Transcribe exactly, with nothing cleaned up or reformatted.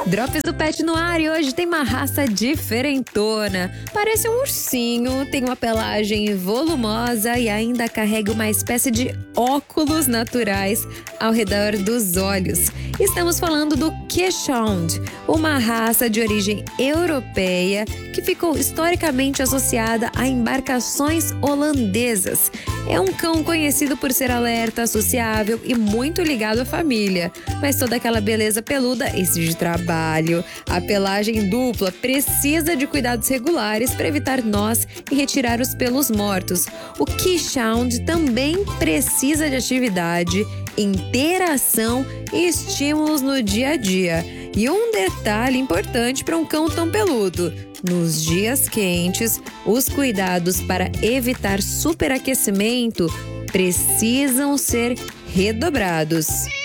Drops do Pet no ar e hoje tem uma raça diferentona. Parece um ursinho, tem uma pelagem volumosa e ainda carrega uma espécie de óculos naturais ao redor dos olhos. Estamos falando do Keeshond, uma raça de origem europeia que ficou historicamente associada a embarcações holandesas. É um cão conhecido por ser alerta, sociável e muito ligado à família. Mas toda aquela beleza peluda exige trabalho. A pelagem dupla precisa de cuidados regulares para evitar nós e retirar os pelos mortos. O Keeshond também precisa de atividade, interação e estímulos no dia a dia. E um detalhe importante para um cão tão peludo: nos dias quentes, os cuidados para evitar superaquecimento precisam ser redobrados.